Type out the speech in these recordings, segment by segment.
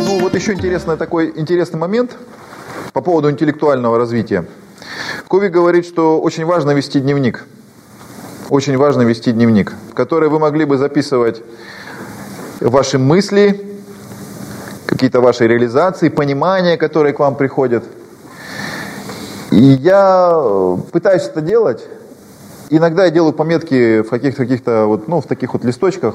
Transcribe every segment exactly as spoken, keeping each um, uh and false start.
Ну вот еще интересный такой интересный момент по поводу интеллектуального развития. Кови говорит, что очень важно вести дневник. Очень важно вести дневник, в который вы могли бы записывать ваши мысли, какие-то ваши реализации, понимания, которые к вам приходят. И я пытаюсь это делать. Иногда я делаю пометки в каких-то, каких-то вот, ну, в таких вот листочках.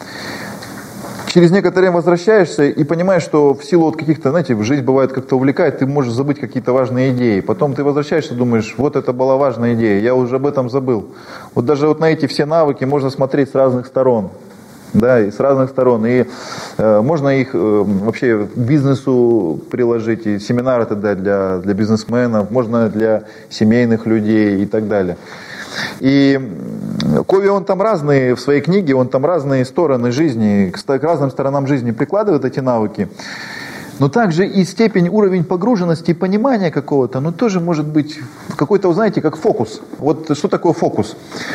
Через некоторое время возвращаешься и понимаешь, что в силу вот каких-то, знаете, жизнь бывает как-то увлекает, ты можешь забыть какие-то важные идеи. Потом ты возвращаешься и думаешь, вот это была важная идея, я уже об этом забыл. Вот даже вот на эти все навыки можно смотреть с разных сторон. Да, и с разных сторон. И э, можно их э, вообще к бизнесу приложить, и семинар это дать для, для бизнесменов, можно для семейных людей и так далее. И Кови, он там разные, в своей книге, он там разные стороны жизни, к разным сторонам жизни прикладывает эти навыки. Но также и степень, уровень погруженности и понимания какого-то, ну тоже может быть какой-то, вы знаете, как фокус. Вот что такое фокус?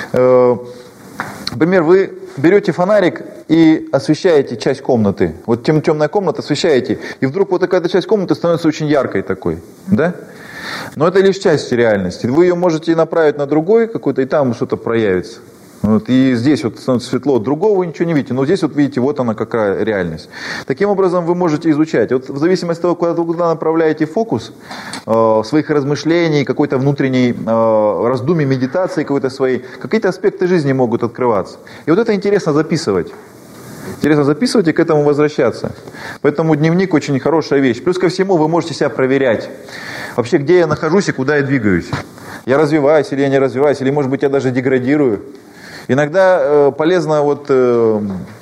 Например, вы берете фонарик и освещаете часть комнаты. Вот тем, темная комната освещаете, и вдруг вот такая часть комнаты становится очень яркой такой, да? Но это лишь часть реальности. Вы ее можете направить на другой какой-то, и там что-то проявится. Вот, и здесь вот становится светло, другого вы ничего не видите, но здесь вот видите, вот она какая реальность. Таким образом вы можете изучать. Вот в зависимости от того, куда вы куда направляете фокус э, своих размышлений, какой-то внутренней э, раздумий, медитации какой-то своей, какие-то аспекты жизни могут открываться. И вот это интересно записывать. Интересно записывать и к этому возвращаться. Поэтому дневник очень хорошая вещь. Плюс ко всему вы можете себя проверять. Вообще, где я нахожусь и куда я двигаюсь. Я развиваюсь или я не развиваюсь, или может быть я даже деградирую. Иногда э, полезно вот э,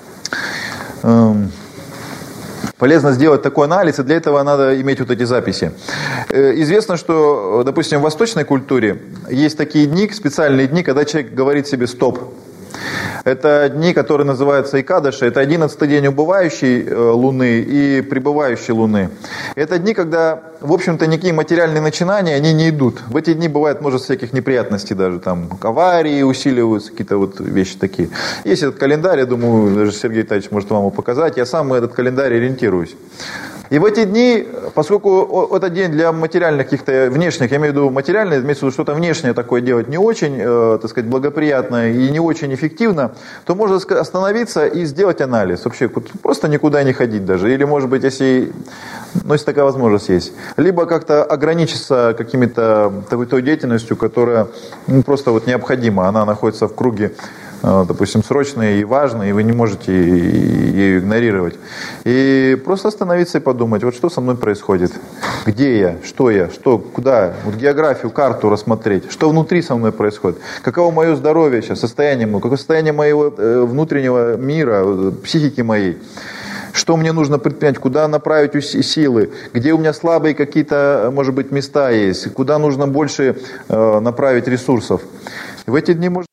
э, полезно сделать такой анализ, и для этого надо иметь вот эти записи. Э, известно, что, допустим, в восточной культуре есть такие дни, специальные дни, когда человек говорит себе «стоп». Это дни, которые называются Икадаши. Это одиннадцатый день убывающей луны и прибывающей луны. Это дни, когда, в общем-то, никакие материальные начинания, они не идут. В эти дни бывает множество всяких неприятностей даже. Там аварии усиливаются, какие-то вот вещи такие. Есть этот календарь, я думаю, даже Сергей Витальевич может вам его показать. Я сам этот календарь ориентируюсь. И в эти дни, поскольку этот день для материальных каких-то внешних, я имею в виду материальное, имеется в виду что-то внешнее такое делать не очень, э, так сказать, благоприятно и не очень эффективно, то можно остановиться и сделать анализ. Вообще просто никуда не ходить даже. Или, может быть, если, ну, если такая возможность есть. Либо как-то ограничиться какими-то такой той деятельностью, которая ну, просто вот необходима. Она находится в круге, допустим, срочные и важные, и вы не можете ее игнорировать. И просто остановиться и подумать, вот что со мной происходит, где я, что я, что, куда, вот географию, карту рассмотреть, что внутри со мной происходит, каково мое здоровье сейчас, состояние мое, какое состояние моего внутреннего мира, психики моей. Что мне нужно предпринять, куда направить силы, где у меня слабые какие-то, может быть, места есть, куда нужно больше направить ресурсов. В эти дни можно